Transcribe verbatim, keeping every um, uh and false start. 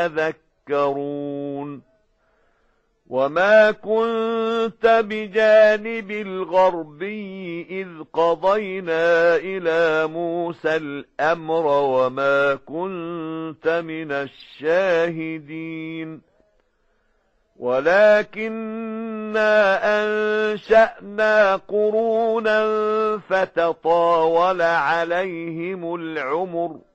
يتذكرون وما كنت بجانب الغربي إذ قضينا إلى موسى الأمر وما كنت من الشاهدين ولكننا أنشأنا قرونا فتطاول عليهم العمر